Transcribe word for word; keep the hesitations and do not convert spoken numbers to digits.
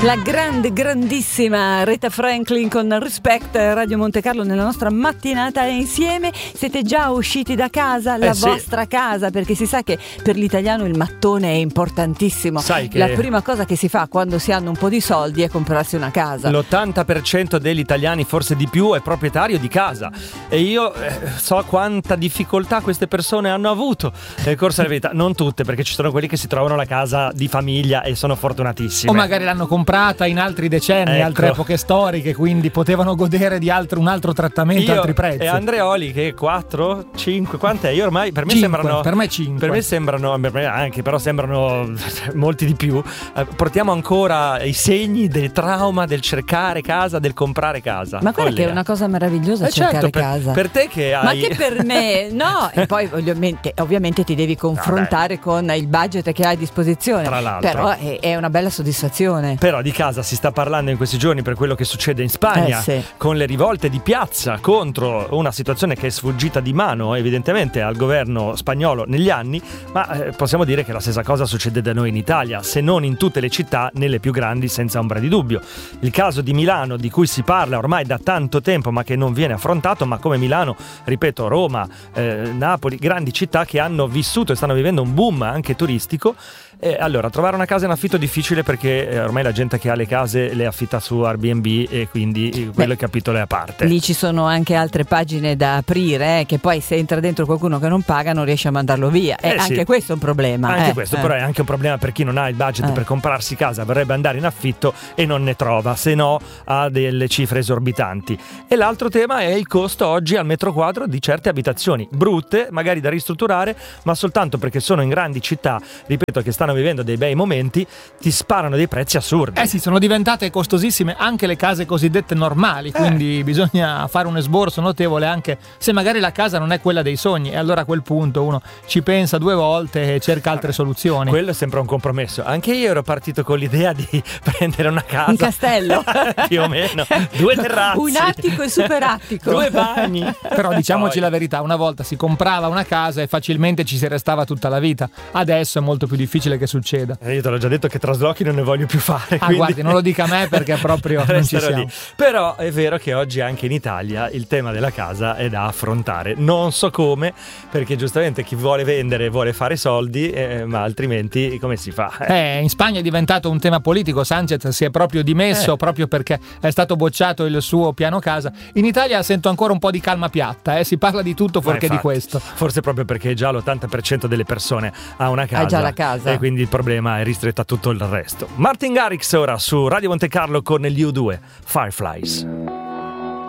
La grande, grandissima Aretha Franklin con Respect, Radio Monte Carlo nella nostra mattinata insieme. Siete già usciti da casa, la eh sì. vostra casa, perché si sa che per l'italiano il mattone è importantissimo. Sai che la prima cosa che si fa quando si hanno un po' di soldi è comprarsi una casa. L'ottanta per cento degli italiani, forse di più, è proprietario di casa, e io eh, so quanta difficoltà queste persone hanno avuto nel corso della vita. Non tutte, perché ci sono quelli che si trovano la casa di famiglia e sono fortunatissimi. O magari l'hanno comprata in altri decenni, Ecco. altre epoche storiche, quindi potevano godere di altro, un altro trattamento, Io altri prezzi. e Andreoli che quattro, cinque, quant'è? Io ormai per me Cinque, sembrano per me cinque. Per me sembrano, per me anche, però sembrano molti di più. Eh, portiamo ancora i segni del trauma del cercare casa, del comprare casa. Ma guarda Ollea. che è una cosa meravigliosa Eh cercare certo, per, casa. per te che hai... Ma che per me, no, e poi ovviamente, ovviamente ti devi confrontare con il budget che hai a disposizione. Tra l'altro. Però è, è una bella soddisfazione. Però di casa si sta parlando in questi giorni per quello che succede in Spagna, Eh, sì. con le rivolte di piazza contro una situazione che è sfuggita di mano evidentemente al governo spagnolo negli anni, ma eh, possiamo dire che la stessa cosa succede da noi in Italia, se non in tutte le città, nelle più grandi senza ombra di dubbio. Il caso di Milano, di cui si parla ormai da tanto tempo ma che non viene affrontato, ma come Milano, ripeto, Roma, eh, Napoli, grandi città che hanno vissuto e stanno vivendo un boom anche turistico. E allora, trovare una casa in affitto è difficile perché eh, ormai la gente che ha le case le affitta su Airbnb e quindi eh, quello Beh, capitolo è a parte. Lì ci sono anche altre pagine da aprire, eh, che poi se entra dentro qualcuno che non paga non riesce a mandarlo via. E Eh, sì. anche questo è un problema. Anche eh, questo eh. però è anche un problema per chi non ha il budget Eh. per comprarsi casa, vorrebbe andare in affitto e non ne trova, se no ha delle cifre esorbitanti. E l'altro tema è il costo oggi al metro quadro di certe abitazioni brutte, magari da ristrutturare, ma soltanto perché sono in grandi città, ripeto, che stanno vivendo dei bei momenti, ti sparano dei prezzi assurdi. Eh sì, sono diventate costosissime anche le case cosiddette normali, quindi bisogna fare un esborso notevole anche se magari la casa non è quella dei sogni, e allora a quel punto uno ci pensa due volte e cerca altre soluzioni. Quello sembra un compromesso. Anche io ero partito con l'idea di prendere una casa, Un castello. più o meno, due terrazzi, Un attico e super attico. due bagni. Però diciamoci Poi- la verità, una volta si comprava una casa e facilmente ci si restava tutta la vita. Adesso è molto più difficile che succeda. Eh, Io te l'ho già detto che traslochi non ne voglio più fare. Ah, quindi- guardi, non lo dica a me perché proprio non ci resterò siamo. lì. Però è vero che oggi anche in Italia il tema della casa è da affrontare. Non so come, perché giustamente chi vuole vendere vuole fare soldi, eh, ma altrimenti come si fa? Eh. Eh, in Spagna è diventato un tema politico. Sanchez si è proprio dimesso Eh. proprio perché è stato bocciato il suo piano casa. In Italia sento ancora un po' di calma piatta, eh. Si parla di tutto Ma fuorché di infatti, questo. Forse proprio perché già l'ottanta per cento delle persone ha una casa, già la casa. e quindi il problema è ristretto a tutto il resto. Martin Garrix ora su Radio Monte Carlo con gli U due, Fireflies.